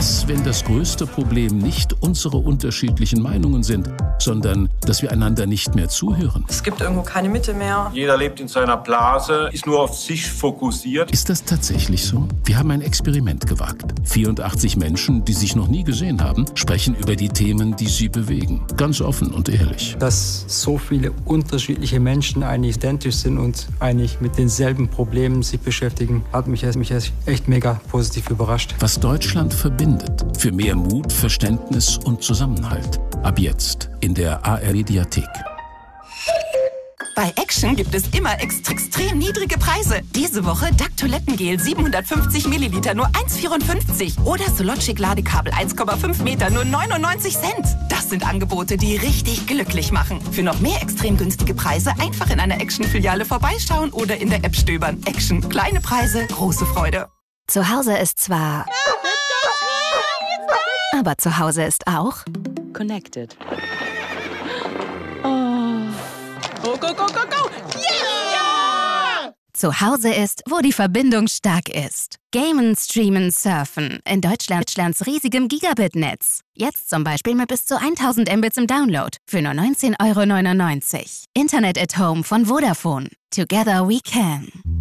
Was, wenn das größte Problem nicht unsere unterschiedlichen Meinungen sind, sondern dass wir einander nicht mehr zuhören? Es gibt irgendwo keine Mitte mehr. Jeder lebt in seiner Blase, ist nur auf sich fokussiert. Ist das tatsächlich so? Wir haben ein Experiment gewagt. 84 Menschen, die sich noch nie gesehen haben, sprechen über die Themen, die sie bewegen. Ganz offen und ehrlich. Dass so viele unterschiedliche Menschen eigentlich identisch sind und eigentlich mit denselben Problemen sich beschäftigen, hat mich echt mega positiv überrascht. Was Deutschland verbindet. Für mehr Mut, Verständnis und Zusammenhalt. Ab jetzt in der ARD-Mediathek. Bei Action gibt es immer extrem niedrige Preise. Diese Woche DAC Toilettengel 750 Milliliter nur 1,54 oder Sologic Ladekabel 1,5 Meter nur 99 Cent. Das sind Angebote, die richtig glücklich machen. Für noch mehr extrem günstige Preise einfach in einer Action-Filiale vorbeischauen oder in der App stöbern. Action. Kleine Preise, große Freude. Zu Hause ist zwar... Aber zu Hause ist auch... Connected. Go, go, go, go, go! Yeah! Zu Hause ist, wo die Verbindung stark ist. Gamen, Streamen, Surfen. In Deutschlands riesigem Gigabit-Netz. Jetzt zum Beispiel mit bis zu 1000 Mbits im Download. Für nur 19,99 €. Internet at Home von Vodafone. Together we can.